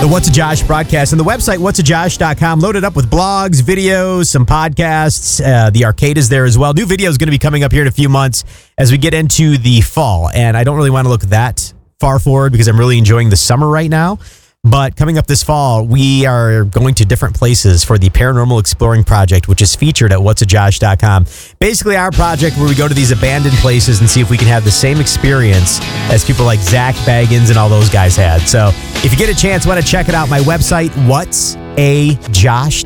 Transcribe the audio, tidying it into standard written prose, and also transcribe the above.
The What's a Josh broadcast and the website whatsajosh.com loaded up with blogs, videos, some podcasts. The arcade is there as well. New video is going to be coming up here in a few months as we get into the fall. And I don't really want to look that far forward because I'm really enjoying the summer right now. But coming up this fall, we are going to different places for the Paranormal Exploring Project, which is featured at whatsajosh.com. Basically, our project where we go to these abandoned places and see if we can have the same experience as people like Zach Baggins and all those guys had. So if you get a chance, want to check it out, my website, whatsajosh.com.